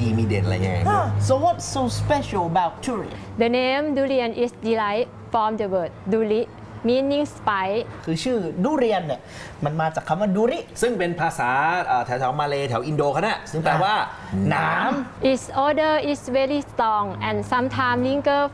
ดีมีเด่นอะไรยังไง So what's so special about durian? The name durian is derived from the word duri meaning spice คือชื่อดุเรียนเนี่ยมันมาจากคำว่าดุริซึ่งเป็นภาษาแถวๆมาเลแถวอินโดเขานะซึ่งแปลว่าหนาม Its odor is very strong and sometimes linger